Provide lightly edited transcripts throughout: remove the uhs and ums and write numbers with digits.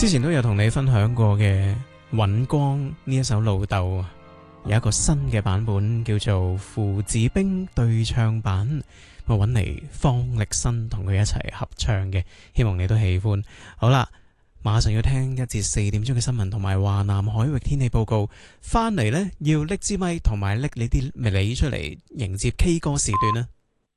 之前都有同你分享過嘅尹光呢一首老豆，有一個新嘅版本叫做父子兵對唱版，我揾嚟方力申同佢一齊合唱嘅，希望你都喜歡。好啦，馬上要聽一節4點鐘嘅新聞同埋華南海域天氣報告，翻嚟呢，要拎支咪同埋拎你啲你出嚟迎接 K 歌時段啦。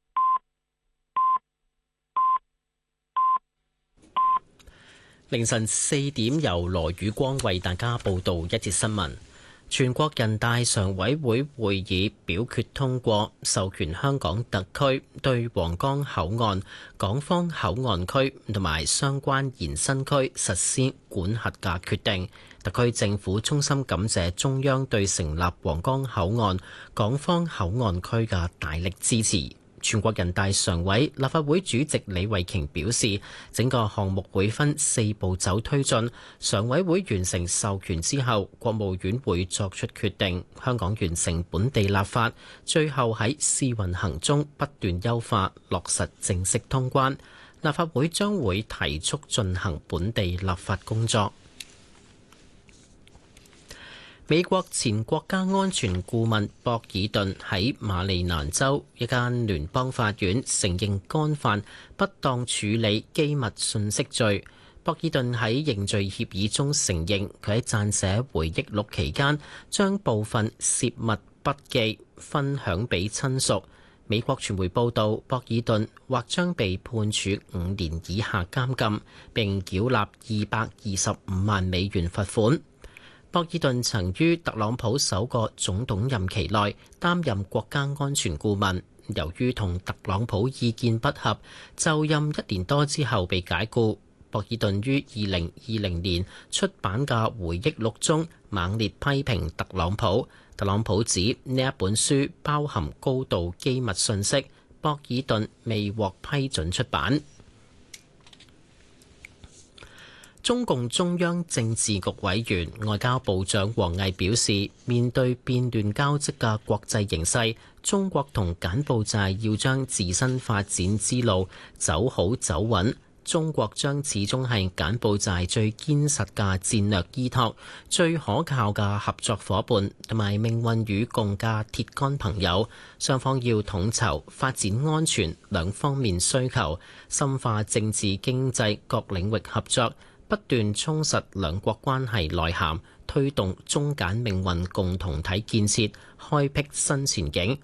凌晨4點，由羅宇光為大家報道一節新聞。全國人大常委會會議表決通過授權香港特區對皇崗口岸、港方口岸區同埋相關延伸區實施管轄嘅決定。特區政府衷心感謝中央對成立皇崗口岸、港方口岸區嘅大力支持。全國人大常委、立法會主席李慧瓊表示，整個項目會分4步走推進，常委會完成授權之後，國務院會作出決定，香港完成本地立法，最後喺試運行中不斷優化，落實正式通關。立法會將會提速進行本地立法工作。美國前國家安全顧問博爾頓喺馬里蘭州一間聯邦法院承認干犯不當處理機密信息罪。博爾頓喺認罪協議中承認，佢喺撰寫回憶錄期間將部分泄密筆記分享俾親屬。美國傳媒報道，博爾頓或將被判處5年以下監禁，並繳納225萬美元罰款。博爾頓曾於特朗普首個總統任期內擔任國家安全顧問，由於同特朗普意見不合，就任1年多之後被解僱。博爾頓於2020年出版嘅回憶錄中猛烈批評特朗普。特朗普指呢一本書包含高度機密信息，博爾頓未獲批准出版。中共中央政治局委員、外交部長王毅表示，面對變亂交織嘅國際形勢，中國同柬埔寨要將自身發展之路走好走穩。中國將始終係柬埔寨最堅實嘅戰略依託、最可靠嘅合作夥伴同埋命運與共嘅鐵桿朋友。雙方要統籌發展安全兩方面需求，深化政治經濟各領域合作，不斷充實兩國關係內涵，推動中柬命運共同體建設，開闢新前景。